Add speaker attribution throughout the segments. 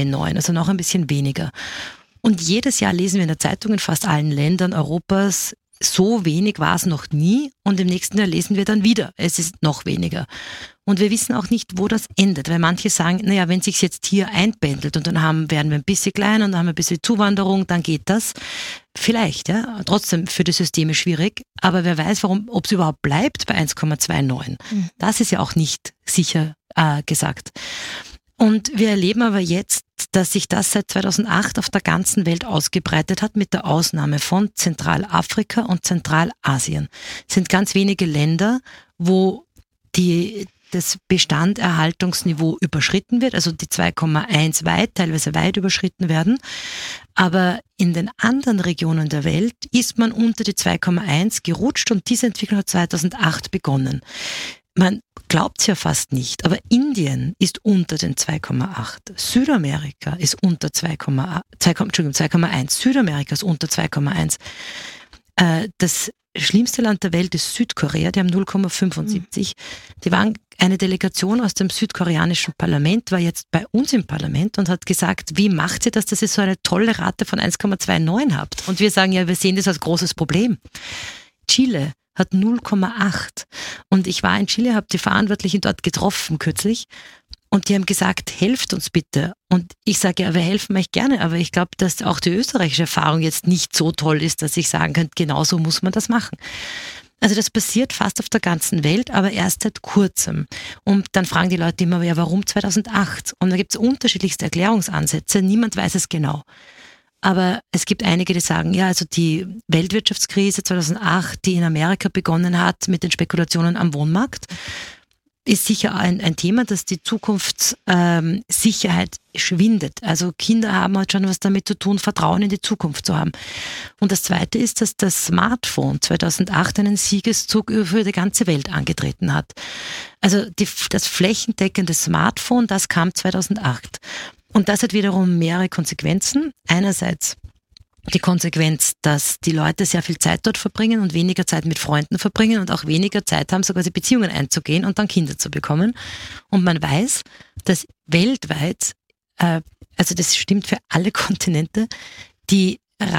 Speaker 1: 2,9, also noch ein bisschen weniger. Und jedes Jahr lesen wir in der Zeitung in fast allen Ländern Europas, so wenig war es noch nie, und im nächsten Jahr lesen wir dann wieder, es ist noch weniger. Und wir wissen auch nicht, wo das endet, weil manche sagen, naja, wenn es sich jetzt hier einpendelt und dann werden wir ein bisschen kleiner und dann haben wir ein bisschen Zuwanderung, dann geht das. Vielleicht, ja, trotzdem für die Systeme schwierig, aber wer weiß, ob es überhaupt bleibt bei 1,29. Das ist ja auch nicht sicher gesagt. Und wir erleben aber jetzt, dass sich das seit 2008 auf der ganzen Welt ausgebreitet hat, mit der Ausnahme von Zentralafrika und Zentralasien. Es sind ganz wenige Länder, wo das Bestanderhaltungsniveau überschritten wird, also die 2,1 teilweise weit überschritten werden. Aber in den anderen Regionen der Welt ist man unter die 2,1 gerutscht und diese Entwicklung hat 2008 begonnen. Man glaubt es ja fast nicht, aber Indien ist unter den 2,8. Südamerika ist unter 2,1. Südamerika ist unter 2,1. Das schlimmste Land der Welt ist Südkorea, die haben 0,75. Die waren eine Delegation aus dem südkoreanischen Parlament, war jetzt bei uns im Parlament und hat gesagt, wie macht ihr das, dass ihr so eine tolle Rate von 1,29 habt? Und wir sagen ja, wir sehen das als großes Problem. Chile hat 0,8. Und ich war in Chile, habe die Verantwortlichen dort getroffen kürzlich und die haben gesagt, helft uns bitte. Und ich sage, ja, wir helfen euch gerne, aber ich glaube, dass auch die österreichische Erfahrung jetzt nicht so toll ist, dass ich sagen könnte, genau so muss man das machen. Also das passiert fast auf der ganzen Welt, aber erst seit kurzem. Und dann fragen die Leute immer, ja, warum 2008? Und da gibt es unterschiedlichste Erklärungsansätze, niemand weiß es genau. Aber es gibt einige, die sagen, ja, also die Weltwirtschaftskrise 2008, die in Amerika begonnen hat mit den Spekulationen am Wohnmarkt, ist sicher ein Thema, dass die Zukunftssicherheit schwindet. Also Kinder haben halt schon was damit zu tun, Vertrauen in die Zukunft zu haben. Und das Zweite ist, dass das Smartphone 2008 einen Siegeszug für die ganze Welt angetreten hat. Also das flächendeckende Smartphone, das kam 2008. Und das hat wiederum mehrere Konsequenzen. Einerseits die Konsequenz, dass die Leute sehr viel Zeit dort verbringen und weniger Zeit mit Freunden verbringen und auch weniger Zeit haben, sogar Beziehungen einzugehen und dann Kinder zu bekommen. Und man weiß, dass weltweit, also das stimmt für alle Kontinente, die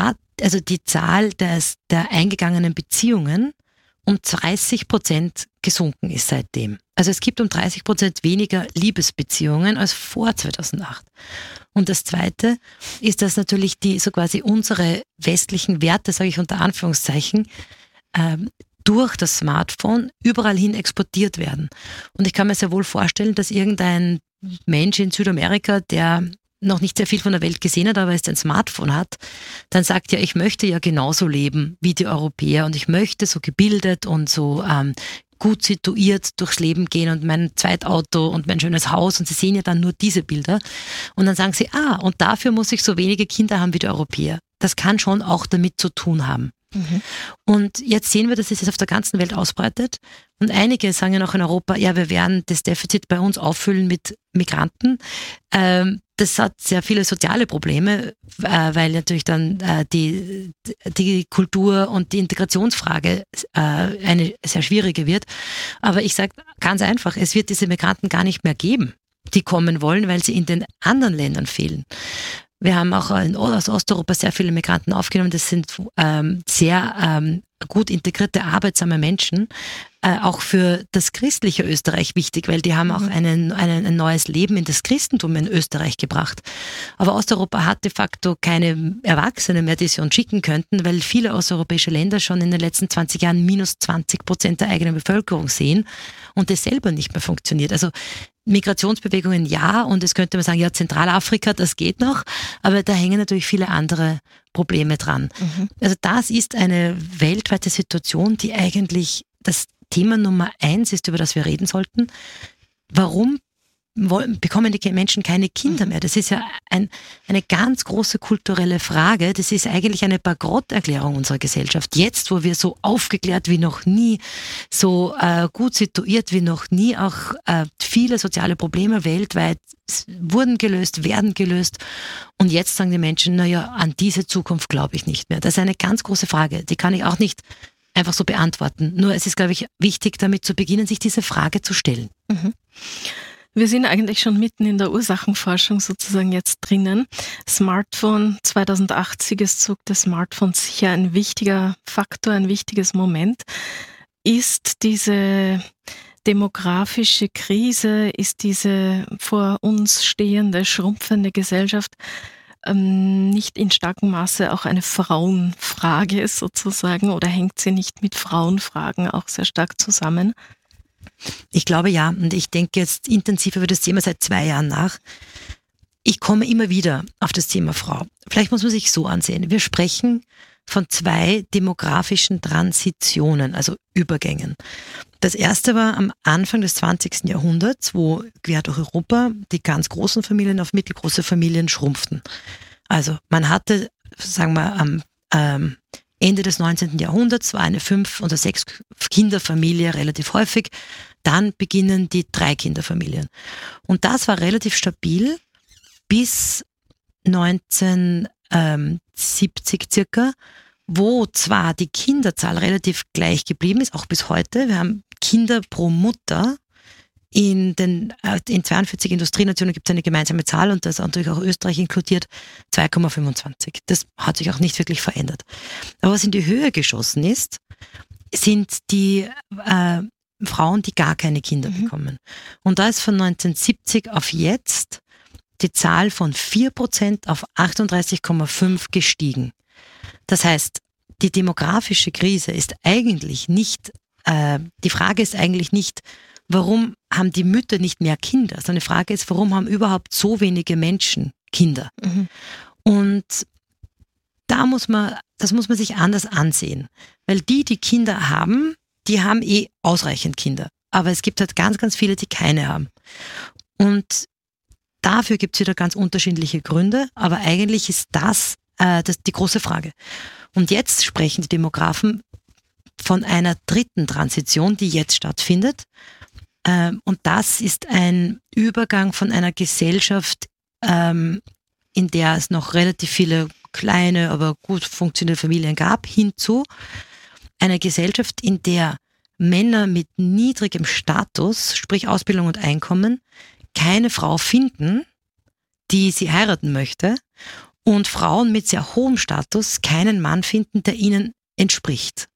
Speaker 1: Zahl der eingegangenen Beziehungen um 30% gesunken ist seitdem. Also es gibt um 30% weniger Liebesbeziehungen als vor 2008. Und das Zweite ist, dass natürlich so quasi unsere westlichen Werte, sage ich unter Anführungszeichen, durch das Smartphone überall hin exportiert werden. Und ich kann mir sehr wohl vorstellen, dass irgendein Mensch in Südamerika, der noch nicht sehr viel von der Welt gesehen hat, aber jetzt ein Smartphone hat, dann sagt ja, ich möchte ja genauso leben wie die Europäer und ich möchte so gebildet und so gut situiert durchs Leben gehen und mein Zweitauto und mein schönes Haus, und sie sehen ja dann nur diese Bilder und dann sagen sie, und dafür muss ich so wenige Kinder haben wie die Europäer. Das kann schon auch damit zu tun haben. Mhm. Und jetzt sehen wir, dass es sich auf der ganzen Welt ausbreitet und einige sagen ja noch in Europa, ja, wir werden das Defizit bei uns auffüllen mit Migranten. Das hat sehr viele soziale Probleme, weil natürlich dann die Kultur und die Integrationsfrage eine sehr schwierige wird. Aber ich sage ganz einfach, es wird diese Migranten gar nicht mehr geben, die kommen wollen, weil sie in den anderen Ländern fehlen. Wir haben auch aus Osteuropa sehr viele Migranten aufgenommen. Das sind sehr gut integrierte, arbeitsame Menschen, auch für das christliche Österreich wichtig, weil die haben auch ein neues Leben in das Christentum in Österreich gebracht. Aber Osteuropa hat de facto keine Erwachsene mehr, die sie uns schicken könnten, weil viele osteuropäische Länder schon in den letzten 20 Jahren minus 20% der eigenen Bevölkerung sehen und das selber nicht mehr funktioniert. Also Migrationsbewegungen ja, und es könnte man sagen, ja, Zentralafrika, das geht noch, aber da hängen natürlich viele andere Probleme dran. Mhm. Also das ist eine weltweite Situation, die eigentlich das Thema Nummer 1 ist, über das wir reden sollten. Warum bekommen die Menschen keine Kinder mehr? Das ist ja eine ganz große kulturelle Frage. Das ist eigentlich eine Bankrotterklärung unserer Gesellschaft. Jetzt, wo wir so aufgeklärt wie noch nie, so gut situiert wie noch nie, auch viele soziale Probleme weltweit wurden gelöst, werden gelöst. Und jetzt sagen die Menschen, naja, an diese Zukunft glaube ich nicht mehr. Das ist eine ganz große Frage. Die kann ich auch nicht einfach so beantworten. Nur es ist, glaube ich, wichtig, damit zu beginnen, sich diese Frage zu stellen.
Speaker 2: Mhm. Wir sind eigentlich schon mitten in der Ursachenforschung sozusagen jetzt drinnen. Smartphone, 2008 Siegeszug des Smartphones, sicher ein wichtiger Faktor, ein wichtiges Moment. Ist diese demografische Krise, ist diese vor uns stehende, schrumpfende Gesellschaft nicht in starkem Maße auch eine Frauenfrage sozusagen, oder hängt sie nicht mit Frauenfragen auch sehr stark zusammen?
Speaker 1: Ich glaube ja, und ich denke jetzt intensiv über das Thema seit 2 Jahren nach. Ich komme immer wieder auf das Thema Frau. Vielleicht muss man sich so ansehen. Wir sprechen von 2 demografischen Transitionen, also Übergängen. Das erste war am Anfang des 20. Jahrhunderts, wo quer durch Europa die ganz großen Familien auf mittelgroße Familien schrumpften. Also man hatte, sagen wir, am Ende des 19. Jahrhunderts war eine 5- oder 6-Kinderfamilie relativ häufig. Dann beginnen die 3-Kinderfamilien. Und das war relativ stabil bis 1970 circa, wo zwar die Kinderzahl relativ gleich geblieben ist, auch bis heute. Wir haben Kinder pro Mutter. In 42 Industrienationen gibt es eine gemeinsame Zahl und das ist natürlich auch Österreich inkludiert, 2,25. Das hat sich auch nicht wirklich verändert. Aber was in die Höhe geschossen ist, sind die Frauen, die gar keine Kinder bekommen. Und da ist von 1970 auf jetzt die Zahl von 4% auf 38,5 gestiegen. Das heißt, die demografische Krise ist eigentlich nicht, die Frage ist eigentlich nicht, warum haben die Mütter nicht mehr Kinder, sondern die Frage ist, warum haben überhaupt so wenige Menschen Kinder? Und das muss man sich anders ansehen. Weil die Kinder haben, die haben ausreichend Kinder. Aber es gibt halt ganz, ganz viele, die keine haben. Und dafür gibt es wieder ganz unterschiedliche Gründe. Aber eigentlich ist das die große Frage. Und jetzt sprechen die Demografen von einer 3. Transition, die jetzt stattfindet. Und das ist ein Übergang von einer Gesellschaft, in der es noch relativ viele kleine, aber gut funktionierende Familien gab, hin zu einer Gesellschaft, in der Männer mit niedrigem Status, sprich Ausbildung und Einkommen, keine Frau finden, die sie heiraten möchte, und Frauen mit sehr hohem Status keinen Mann finden, der ihnen entspricht.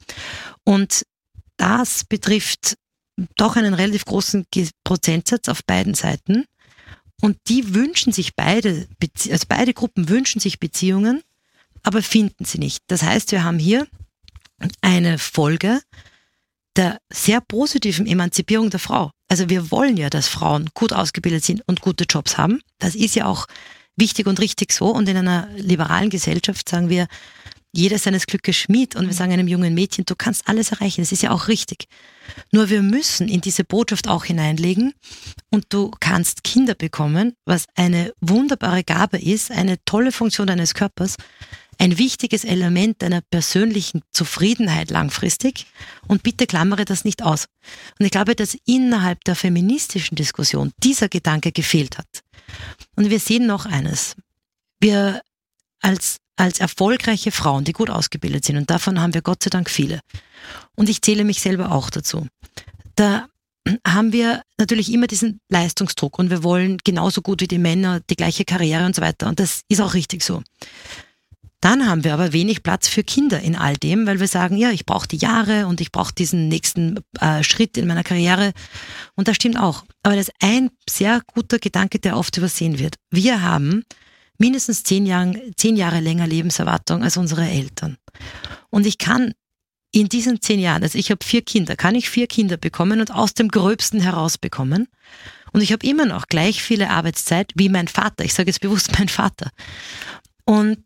Speaker 1: Und das betrifft doch einen relativ großen Prozentsatz auf beiden Seiten. Und die wünschen sich beide Gruppen wünschen sich Beziehungen, aber finden sie nicht. Das heißt, wir haben hier eine Folge der sehr positiven Emanzipierung der Frau. Also wir wollen ja, dass Frauen gut ausgebildet sind und gute Jobs haben. Das ist ja auch wichtig und richtig so. Und in einer liberalen Gesellschaft sagen wir, jeder ist seines Glückes Schmied. Und wir sagen einem jungen Mädchen, du kannst alles erreichen. Das ist ja auch richtig. Nur wir müssen in diese Botschaft auch hineinlegen, und du kannst Kinder bekommen, was eine wunderbare Gabe ist, eine tolle Funktion deines Körpers, ein wichtiges Element deiner persönlichen Zufriedenheit langfristig, und bitte klammere das nicht aus. Und ich glaube, dass innerhalb der feministischen Diskussion dieser Gedanke gefehlt hat. Und wir sehen noch eines. Wir als erfolgreiche Frauen, die gut ausgebildet sind, und davon haben wir Gott sei Dank viele, und ich zähle mich selber auch dazu, da haben wir natürlich immer diesen Leistungsdruck und wir wollen genauso gut wie die Männer die gleiche Karriere und so weiter, und das ist auch richtig so. Dann haben wir aber wenig Platz für Kinder in all dem, weil wir sagen, ja, ich brauche die Jahre und ich brauche diesen nächsten Schritt in meiner Karriere, und das stimmt auch. Aber das ist ein sehr guter Gedanke, der oft übersehen wird. Wir haben mindestens 10 Jahre länger Lebenserwartung als unsere Eltern. Und ich kann in diesen 10 Jahren, also ich habe 4 Kinder, kann ich 4 Kinder bekommen und aus dem Gröbsten herausbekommen. Und ich habe immer noch gleich viele Arbeitszeit wie mein Vater. Ich sage jetzt bewusst mein Vater. Und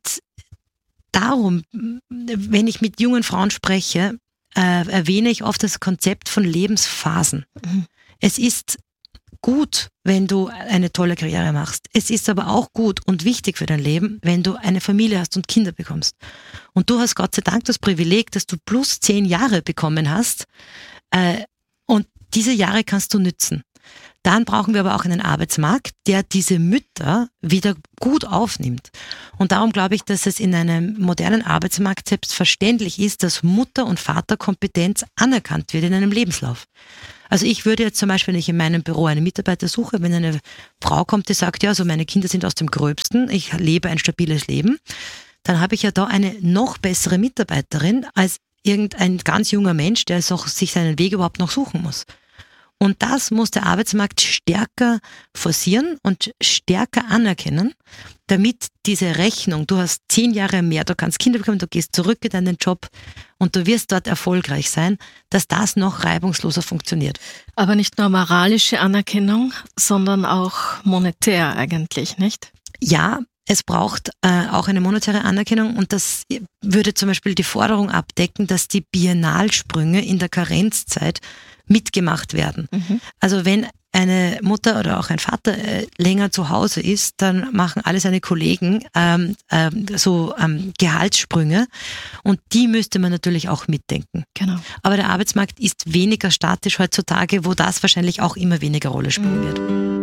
Speaker 1: darum, wenn ich mit jungen Frauen spreche, erwähne ich oft das Konzept von Lebensphasen. Es ist gut, wenn du eine tolle Karriere machst. Es ist aber auch gut und wichtig für dein Leben, wenn du eine Familie hast und Kinder bekommst. Und du hast Gott sei Dank das Privileg, dass du plus 10 Jahre bekommen hast, und diese Jahre kannst du nützen. Dann brauchen wir aber auch einen Arbeitsmarkt, der diese Mütter wieder gut aufnimmt. Und darum glaube ich, dass es in einem modernen Arbeitsmarkt selbstverständlich ist, dass Mutter- und Vaterkompetenz anerkannt wird in einem Lebenslauf. Also ich würde jetzt zum Beispiel, wenn ich in meinem Büro einen Mitarbeiter suche, wenn eine Frau kommt, die sagt, ja, also meine Kinder sind aus dem Gröbsten, ich lebe ein stabiles Leben, dann habe ich ja da eine noch bessere Mitarbeiterin als irgendein ganz junger Mensch, der sich seinen Weg überhaupt noch suchen muss. Und das muss der Arbeitsmarkt stärker forcieren und stärker anerkennen, damit diese Rechnung, du hast 10 Jahre mehr, du kannst Kinder bekommen, du gehst zurück in deinen Job und du wirst dort erfolgreich sein, dass das noch reibungsloser funktioniert.
Speaker 2: Aber nicht nur moralische Anerkennung, sondern auch monetär eigentlich, nicht?
Speaker 1: Ja, es braucht auch eine monetäre Anerkennung und das würde zum Beispiel die Forderung abdecken, dass die Biennalsprünge in der Karenzzeit mitgemacht werden. Mhm. Also wenn eine Mutter oder auch ein Vater länger zu Hause ist, dann machen alle seine Kollegen Gehaltssprünge und die müsste man natürlich auch mitdenken.
Speaker 2: Genau.
Speaker 1: Aber der Arbeitsmarkt ist weniger statisch heutzutage, wo das wahrscheinlich auch immer weniger Rolle spielen wird.